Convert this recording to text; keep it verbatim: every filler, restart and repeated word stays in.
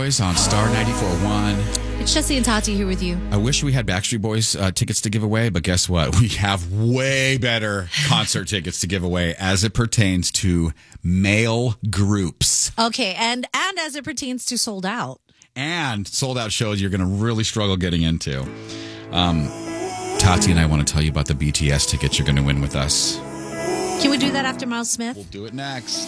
Boys on Star ninety-four point one. It's Jesse and Tati here with you. I wish we had Backstreet Boys uh, tickets to give away, but guess what? We have way better concert tickets to give away as it pertains to male groups. Okay, and and as it pertains to sold out. And sold out shows you're going to really struggle getting into. Um, Tati and I want to tell you about the B T S tickets you're going to win with us. Can we do that after Miles Smith? We'll do it next.